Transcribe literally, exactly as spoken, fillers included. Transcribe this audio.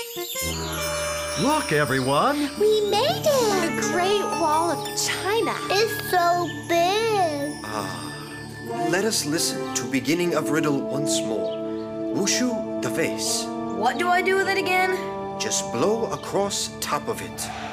Look, everyone! We made it! The Great Wall of China. It's so big. Ah, let us listen to beginning of riddle once more. Wushu the face. What do I do with it again? Just blow across top of it.